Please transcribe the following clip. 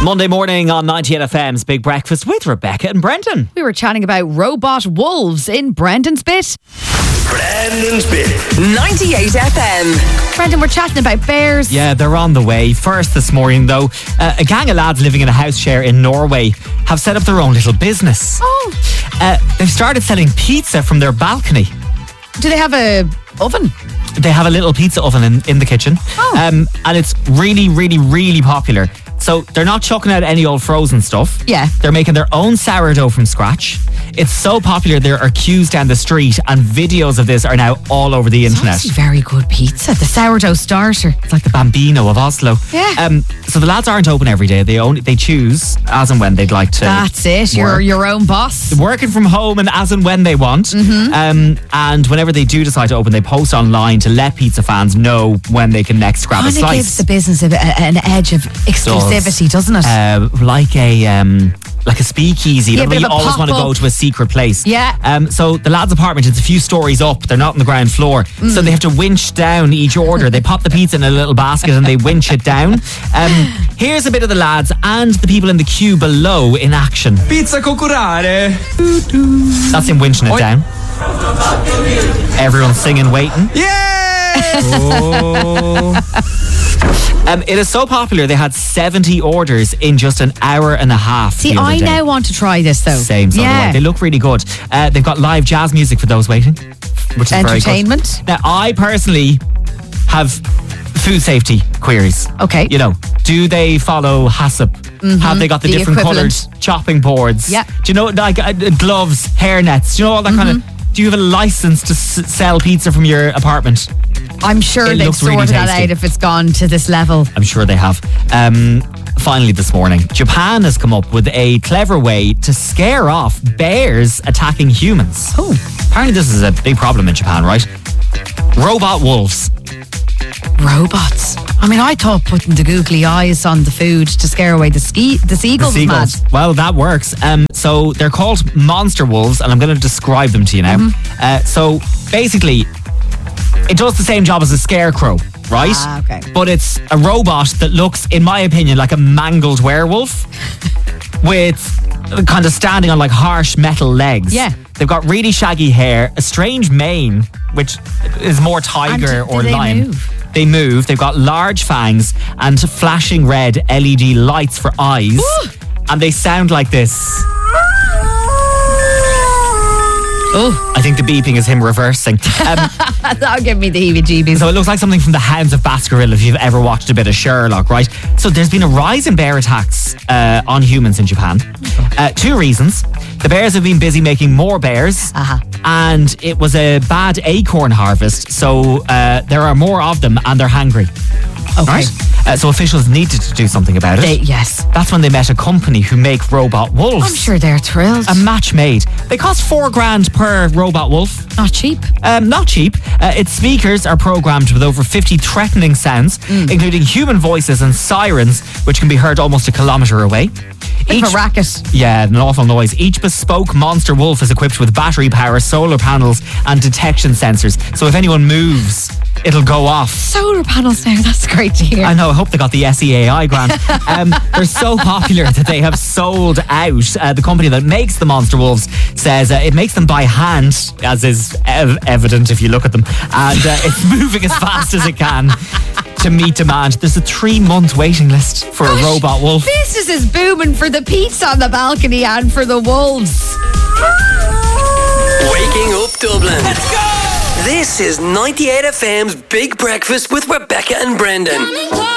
Monday morning on 98 FM's Big Breakfast with Rebecca and Brendan. We were chatting about robot wolves in Brendan's Bit. Brendan's Bit. 98 FM. Brendan, we're chatting about bears. Yeah, they're on the way. First this morning, though, a gang of lads living in a house share in Norway have set up their own little business. Oh. They've started selling pizza from their balcony. Do they have a oven? They have a little pizza oven in the kitchen. Oh. And it's really, really, really popular. So they're not chucking out any old frozen stuff. Yeah. They're making their own sourdough from scratch. It's so popular there are queues down the street, and videos of this are now all over the internet. It's very good pizza. The sourdough starter. It's like the Bambino of Oslo. Yeah. So the lads aren't open every day. They choose as and when they'd like to. That's it. You're work. your own boss. Working from home and as and when they want. Mm-hmm. And whenever they do decide to open, they post online to let pizza fans know when they can next grab a Kind of slice. gives the business an edge of exclusivity, doesn't it? Like a speakeasy. Yeah, That bit you of a always want to pop-up. go to a secret place. Yeah. So the lads' apartment is a few stories up. They're not on the ground floor. So they have to winch down each order. They pop the pizza in a little basket and they winch it down. Here's a bit of the lads and the people in the queue below in action. Pizza cucurare. That's him winching it down. Everyone's singing, waiting. Yeah! It is so popular, they had 70 orders in just an hour and a half. See, the other I day. now want to try this though. Same, so do I. They look really good. They've got live jazz music for those waiting, which is very good. Entertainment. Now, I personally have food safety queries. Okay. You know, do they follow HACCP? Have they got the The different equivalent. coloured chopping boards? Yeah. Do you know, like gloves, hairnets? Do you know all that kind of? Do you have a license to sell pizza from your apartment? I'm sure It they've looks really sorted that tasty. out if it's gone to this level. I'm sure they have. Finally this morning, Japan has come up with a clever way to scare off bears attacking humans. Oh. Apparently this is a big problem in Japan, right? Robot wolves. Robots. I mean, I thought putting the googly eyes on the food to scare away the seagulls was mad. Well, that works. So they're called monster wolves, and I'm going to describe them to you now. So basically, it does the same job as a scarecrow, right? Ah, okay. But it's a robot that looks, in my opinion, like a mangled werewolf with kind of standing on like harsh metal legs. Yeah. They've got really shaggy hair, a strange mane, which is more tiger And or do they lion. move? They move. They've got large fangs and flashing red LED lights for eyes. And they sound like this. Oh, I think the beeping is him reversing. that'll give me the heebie-jeebies. So it looks like something from the Hounds of Baskerville if you've ever watched a bit of Sherlock, right? So there's been a rise in bear attacks on humans in Japan. Two reasons. The bears have been busy making more bears, and it was a bad acorn harvest, so there are more of them and they're hangry. Okay. Right? So officials needed to do something about it. Yes. That's when they met a company who make robot wolves. I'm sure they're thrilled. A match made. They cost $4,000 per robot wolf. Not cheap. Not cheap. Its speakers are programmed with over 50 threatening sounds, including human voices and sirens, which can be heard almost a kilometre away. Bit of a racket. Yeah, an awful noise. Each bespoke monster wolf is equipped with battery power, solar panels, and detection sensors. So if anyone moves, it'll go off. Solar panels now. That's great to hear. I know, I hope they got the SEAI grant. They're so popular that they have sold out. The company that makes the monster wolves says it makes them by hand, as is evident if you look at them, and it's moving as fast as it can to meet demand. There's a 3-month waiting list for a robot wolf. Business is booming for the pizza on the balcony and for the wolves. Waking up Dublin. Let's go! This is 98 FM's Big Breakfast with Rebecca and Brendan.